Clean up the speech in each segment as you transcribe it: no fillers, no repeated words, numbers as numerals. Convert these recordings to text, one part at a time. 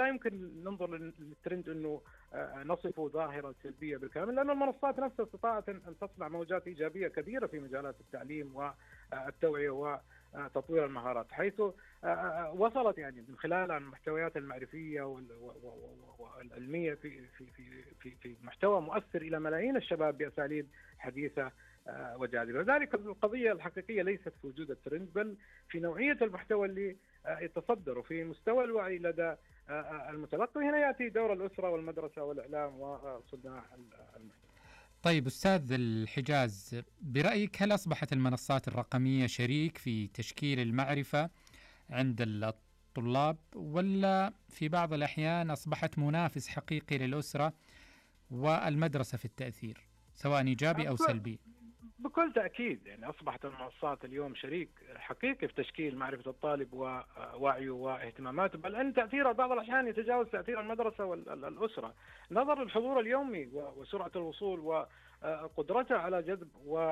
لا يمكن ننظر للترند أنه نصفه ظاهرة سلبية بالكامل، لأن المنصات نفسها استطاعت أن تصنع موجات إيجابية كبيرة في مجالات التعليم والتوعية وتطوير المهارات، حيث وصلت يعني من خلال المحتويات المعرفية والعلمية في محتوى مؤثر إلى ملايين الشباب بأساليب حديثة وجاذبة. لذلك القضية الحقيقية ليست في وجود الترند، بل في نوعية المحتوى اللي يتصدر في مستوى الوعي لدى المتلقي. هنا يأتي دور الأسرة والمدرسة والإعلام وصناع المحتوى. طيب أستاذ الحجاز، برأيك هل أصبحت المنصات الرقمية شريك في تشكيل المعرفة عند الطلاب، ولا في بعض الأحيان أصبحت منافس حقيقي للأسرة والمدرسة في التأثير سواء إيجابي أو سلبي؟ بكل تأكيد يعني أصبحت المنصات اليوم شريك حقيقي في تشكيل معرفة الطالب ووعيه واهتماماته، بل أن تأثيرها بعض الأحيان يتجاوز تأثير المدرسة والأسرة، نظرا للحضور اليومي وسرعة الوصول وقدرتها على جذب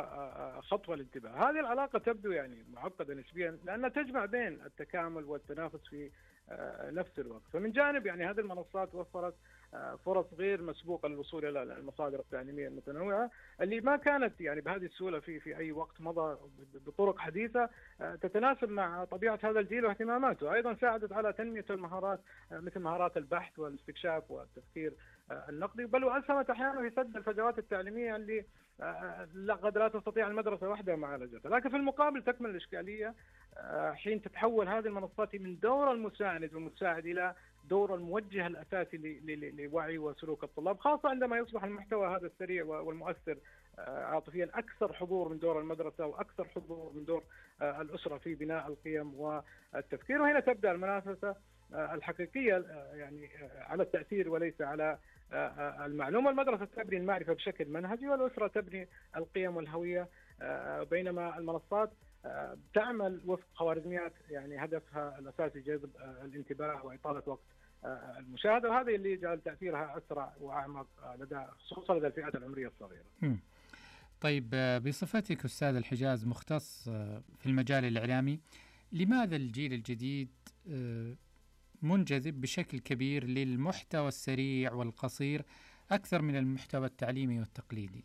وخطف الانتباه. هذه العلاقة تبدو يعني معقدة نسبيا، لأنها تجمع بين التكامل والتنافس في نفس الوقت. فمن جانب يعني هذه المنصات وفرت فرص غير مسبوقة للوصول إلى المصادر التعليمية المتنوعة اللي ما كانت يعني بهذه السهولة في أي وقت مضى بطرق حديثة تتناسب مع طبيعة هذا الجيل واهتماماته. أيضا ساعدت على تنمية المهارات مثل مهارات البحث والاستكشاف والتفكير النقدي، بل وأسهمت أحيانا في سد الفجوات التعليمية اللي قد لا تستطيع المدرسة وحدها معالجتها. لكن في المقابل تكمن الإشكالية حين تتحول هذه المنصات من دور المساند والمساعد إلى دور الموجه الأساسي لوعي وسلوك الطلاب، خاصة عندما يصبح المحتوى هذا السريع والمؤثر عاطفيا أكثر حضور من دور المدرسة وأكثر حضور من دور الأسرة في بناء القيم والتفكير. وهنا تبدأ المنافسة الحقيقية يعني على التأثير وليس على المعلومة. المدرسة تبني المعرفة بشكل منهجي والأسرة تبني القيم والهوية، بينما المنصات تعمل وفق خوارزميات يعني هدفها الأساسي جذب الانتباه وإطالة وقت المشاهدة، وهذا اللي يجعل تأثيرها أسرع وأعمق خصوصا لدى الفئات العمرية الصغيرة. طيب بصفتك أستاذ الحجاز مختص في المجال الإعلامي، لماذا الجيل الجديد منجذب بشكل كبير للمحتوى السريع والقصير أكثر من المحتوى التعليمي والتقليدي؟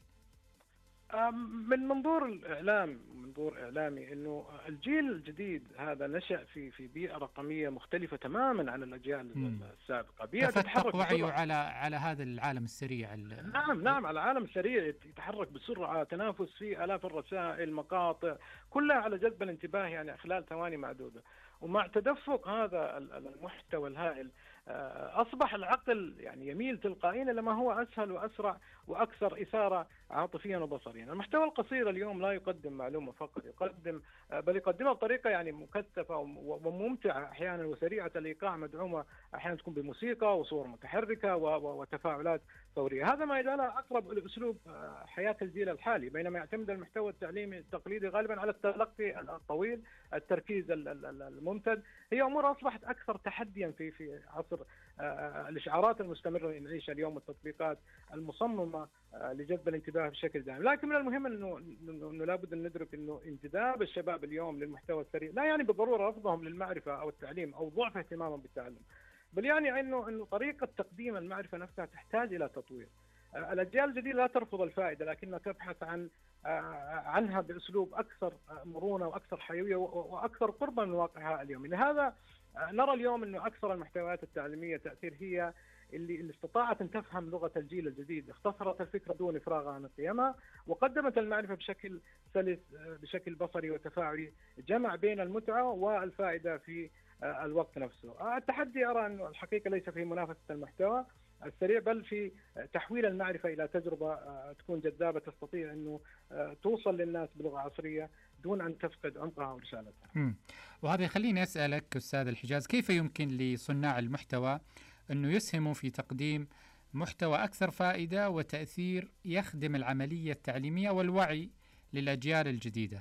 من منظور الإعلام، منظور إعلامي، إنه الجيل الجديد هذا نشأ في بيئة رقمية مختلفة تماما عن الأجيال السابقة، بيئة تفتق وعيه على هذا العالم السريع. نعم على العالم السريع يتحرك بسرعة، تنافس في آلاف الرسائل، مقاطع، كلها على جذب الانتباه يعني خلال ثواني معدودة. ومع تدفق هذا المحتوى الهائل أصبح العقل يعني يميل تلقائيا إلى ما هو أسهل وأسرع وأكثر إثارة عاطفيا وبصريا. المحتوى القصير اليوم لا يقدم معلومة فقط، بل يقدمها بطريقة يعني مكثفة وممتعة أحيانا وسريعة الإيقاع، مدعومة أحيانا تكون بموسيقى وصور متحركة وتفاعلات فورية. هذا ما يجعلها أقرب لأسلوب حياة الجيل الحالي، بينما يعتمد المحتوى التعليمي التقليدي غالبا على التلقي الطويل، التركيز الممتد. هي أمور أصبحت أكثر تحديا في عصر الإشعارات المستمرة اللي نعيشها اليوم، التطبيقات المصممة لجذب الانتباه بشكل دائم. لكن من المهم انه لابد ان ندرك انه انجذاب الشباب اليوم للمحتوى السريع لا يعني بالضروره رفضهم للمعرفه او التعليم او ضعف اهتمامهم بالتعلم، بل يعني انه طريقه تقديم المعرفه نفسها تحتاج الى تطوير. الاجيال الجديده لا ترفض الفائده، لكنها تبحث عنها باسلوب اكثر مرونه واكثر حيويه واكثر قربا من واقعها اليومي. لهذا نرى اليوم انه اكثر المحتويات التعليميه تاثير هي اللي استطاعت ان تفهم لغه الجيل الجديد، اختصرت الفكره دون افراغ عن قيمها، وقدمت المعرفه بشكل سلس، بشكل بصري وتفاعلي، جمع بين المتعه والفائده في الوقت نفسه. التحدي ارى انه الحقيقه ليس في منافسه المحتوى السريع، بل في تحويل المعرفه الى تجربه تكون جذابه، تستطيع انه توصل للناس بلغه عصريه دون ان تفقد عمقها ورسالتها. وهذا يخليني اسالك استاذ الحجاز، كيف يمكن لصناع المحتوى أنه يسهموا في تقديم محتوى أكثر فائدة وتأثير يخدم العملية التعليمية والوعي للأجيال الجديدة؟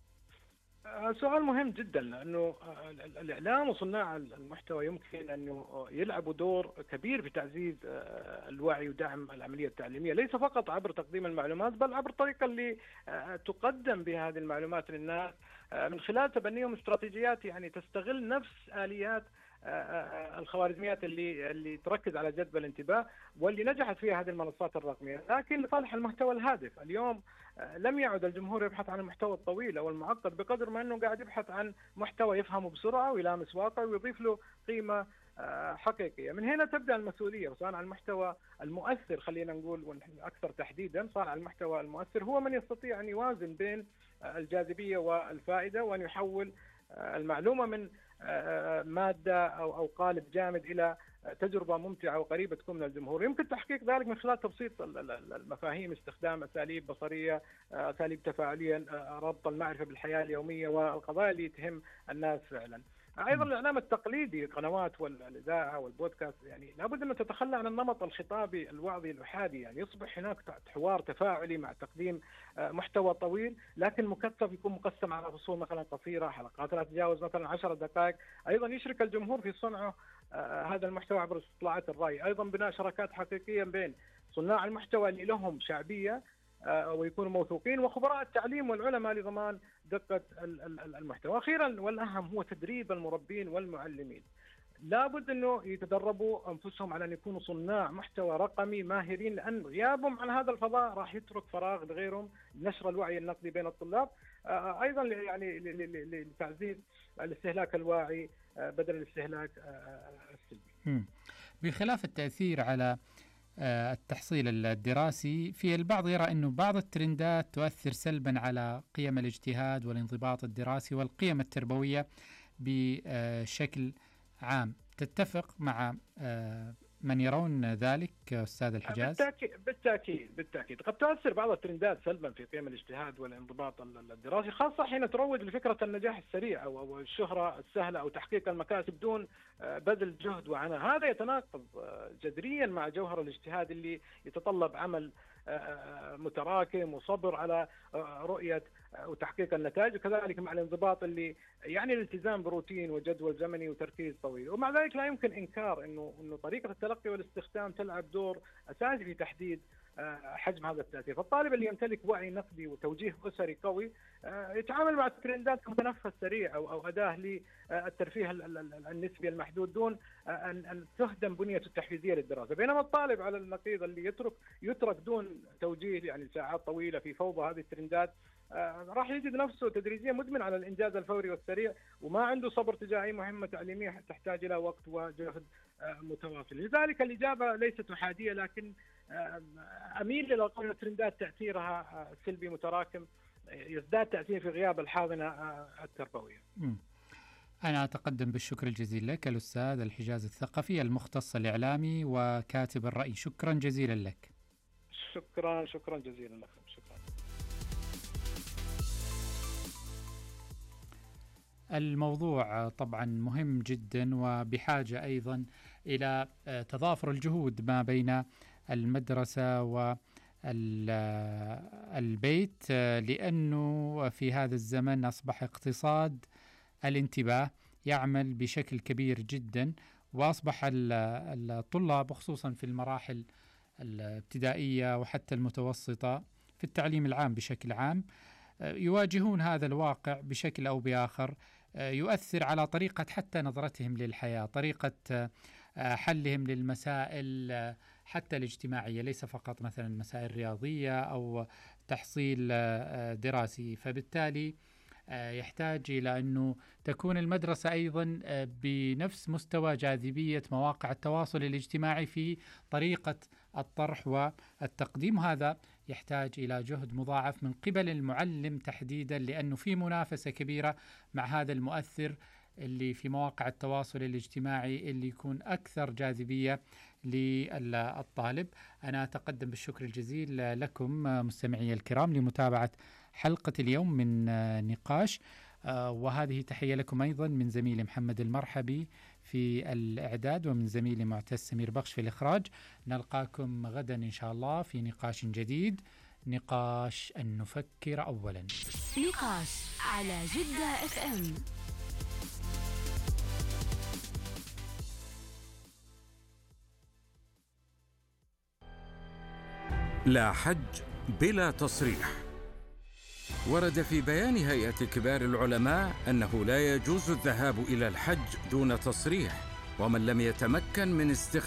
سؤال مهم جدا، لأنه الإعلام وصناع المحتوى يمكن أن يلعبوا دور كبير في تعزيز الوعي ودعم العملية التعليمية، ليس فقط عبر تقديم المعلومات بل عبر الطريقة اللي تقدم بها هذه المعلومات للناس، من خلال تبنيهم استراتيجيات يعني تستغل نفس آليات الخوارزميات اللي تركز على جذب الانتباه واللي نجحت فيها هذه المنصات الرقميه، لكن لصالح المحتوى الهادف. اليوم لم يعد الجمهور يبحث عن المحتوى الطويل او المعقد بقدر ما انه قاعد يبحث عن محتوى يفهمه بسرعه ويلامس واقع ويضيف له قيمه حقيقيه. من هنا تبدا المسؤوليه، صانع المحتوى المؤثر خلينا نقول اكثر تحديدا، صانع المحتوى المؤثر هو من يستطيع ان يوازن بين الجاذبيه والفائده، وان يحول المعلومه من ماده او قالب جامد الى تجربه ممتعه وقريبه تكون من الجمهور. يمكن تحقيق ذلك من خلال تبسيط المفاهيم، استخدام اساليب بصريه، اساليب تفاعليه، ربط المعرفه بالحياه اليوميه والقضايا اللي تهم الناس فعلا. ايضا الاعلام التقليدي، القنوات والاذاعه والبودكاست، يعني لابد ان تتخلى عن النمط الخطابي الوعظي الاحادي، يعني يصبح هناك حوار تفاعلي مع تقديم محتوى طويل لكن مكثف، يكون مقسم على فصول مثلا قصيره، حلقات لا تتجاوز مثلا 10 دقائق. ايضا يشرك الجمهور في صنعه هذا المحتوى عبر استطلاعات الراي. ايضا بناء شراكات حقيقيه بين صناع المحتوى اللي لهم شعبيه ويكونوا موثوقين وخبراء التعليم والعلماء لضمان دقة المحتوى. أخيرا والأهم هو تدريب المربين والمعلمين. لابد أنه يتدربوا أنفسهم على أن يكونوا صناع محتوى رقمي ماهرين، لأن غيابهم عن هذا الفضاء راح يترك فراغ لغيرهم لنشر الوعي النقدي بين الطلاب. أيضا يعني لتعزيز الاستهلاك الواعي بدل الاستهلاك السلبي. بخلاف التأثير على التحصيل الدراسي، في البعض يرى أنه بعض الترندات تؤثر سلبا على قيم الاجتهاد والانضباط الدراسي والقيم التربوية بشكل عام. تتفق مع من يرون ذلك أستاذ الحجاز؟ بالتأكيد قد تؤثر بعض الترندات سلبا في قيم الاجتهاد والانضباط الدراسي، خاصة حين تروج لفكرة النجاح السريع أو الشهرة السهلة أو تحقيق المكاسب دون بذل جهد وعناء. هذا يتناقض جذريا مع جوهر الاجتهاد اللي يتطلب عمل متراكم وصبر على رؤية وتحقيق النتائج، وكذلك مع الانضباط اللي يعني الالتزام بروتين وجدول زمني وتركيز طويل. ومع ذلك لا يمكن إنكار إنه طريقة التلقي والاستخدام تلعب دور أساسي في تحديد حجم هذا التأثير. فالطالب اللي يمتلك وعي نقدي وتوجيه أسري قوي يتعامل مع الترندات كمتنفس سريع أو أداة للترفيه النسبي المحدود دون أن تهدم بنية التحفيزية للدراسة. بينما الطالب على النقيض اللي يترك دون توجيه يعني ساعات طويلة في فوضى هذه الترندات راح يجد نفسه تدريجيا مدمن على الإنجاز الفوري والسريع، وما عنده صبر تجاه أي مهمة تعليمية تحتاج إلى وقت وجهد متواصل. لذلك الإجابة ليست أحادية، لكن أميل إلى قول الترندات تأثيرها سلبي متراكم يزداد تأثير في غياب الحاضنة التربوية. أنا أتقدم بالشكر الجزيل لك الأستاذ الحجاز الثقفي المختص الإعلامي وكاتب الرأي. شكرا جزيلا لك. شكرا جزيلا لك. شكرا. الموضوع طبعا مهم جدا وبحاجة أيضا إلى تضافر الجهود ما بين المدرسة والبيت، لأنه في هذا الزمن أصبح اقتصاد الانتباه يعمل بشكل كبير جدا، وأصبح الطلاب خصوصا في المراحل الابتدائية وحتى المتوسطة في التعليم العام بشكل عام يواجهون هذا الواقع بشكل أو بآخر، يؤثر على طريقة حتى نظرتهم للحياة، طريقة حلهم للمسائل حتى الاجتماعية، ليس فقط مثلا مسائل رياضية أو تحصيل دراسي. فبالتالي يحتاج إلى أنه تكون المدرسة أيضا بنفس مستوى جاذبية مواقع التواصل الاجتماعي في طريقة الطرح والتقديم. هذا يحتاج إلى جهد مضاعف من قبل المعلم تحديدا، لأنه في منافسة كبيرة مع هذا المؤثر اللي في مواقع التواصل الاجتماعي اللي يكون أكثر جاذبية للطالب. أنا أتقدم بالشكر الجزيل لكم مستمعي الكرام لمتابعة حلقة اليوم من نقاش، وهذه تحية لكم أيضا من زميلي محمد المرحبي في الإعداد ومن زميلي معتز سمير بخش في الإخراج. نلقاكم غدا إن شاء الله في نقاش جديد، نقاش أن نفكر أولا. نقاش على جدة FM. لا حج بلا تصريح. ورد في بيان هيئة كبار العلماء أنه لا يجوز الذهاب إلى الحج دون تصريح ومن لم يتمكن من استخدام